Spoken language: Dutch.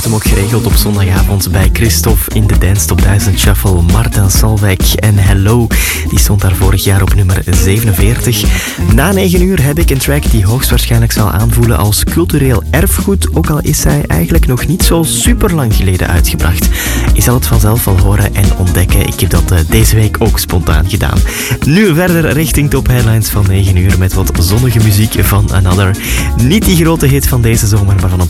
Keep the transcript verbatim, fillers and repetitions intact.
hoort hem ook geregeld op zondagavond bij Christophe in de Dance Top duizend Shuffle. Martin Solveig en Hello, die stond daar vorig jaar op nummer zevenenveertig. Na negen uur heb ik een track die hoogstwaarschijnlijk zal aanvoelen als cultureel erfgoed, ook al is zij eigenlijk nog niet zo super lang geleden uitgebracht. Je zal het vanzelf wel horen en ontdekken. Ik heb dat uh, deze week ook spontaan gedaan. Nu verder richting Top Headlines van negen uur met wat zonnige muziek van Another. Niet die grote hit van deze zomer, maar van een